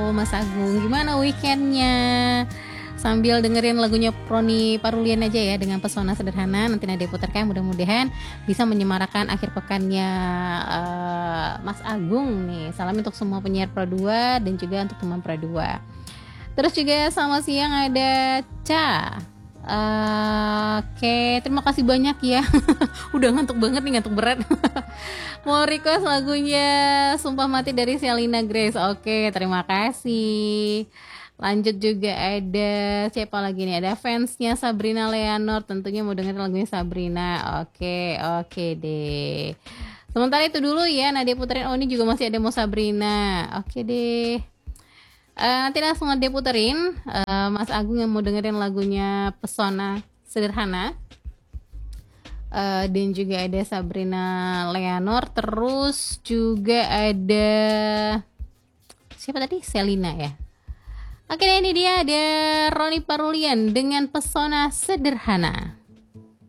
Mas Agung. Gimana weekendnya? Sambil dengerin lagunya Roni Parulian aja ya, dengan Pesona Sederhana. Nanti Nadia putarkan, mudah-mudahan bisa menyemarakan akhir pekannya Mas Agung nih. Salam untuk semua penyiar Pro 2 dan juga untuk teman Pro 2. Terus juga selamat siang ada Ca. Oke, terima kasih banyak ya. Udah ngantuk banget nih, ngantuk berat. Mau request lagunya Sumpah Mati dari Selena Grace. Oke, terima kasih. Lanjut juga ada siapa lagi nih? Ada fansnya Sabrina Leonor, tentunya mau dengerin lagunya Sabrina. Oke deh. Sementara itu dulu ya, Nadia puterin. Oh, ini juga masih ada mau Sabrina. Oke deh. Nanti langsung Nadia puterin Mas Agung yang mau dengerin lagunya Pesona Sederhana. Dan juga ada Sabrina Leonor. Terus juga ada siapa tadi? Selena ya. Oke, ini dia ada Roni Parulian dengan Pesona Sederhana.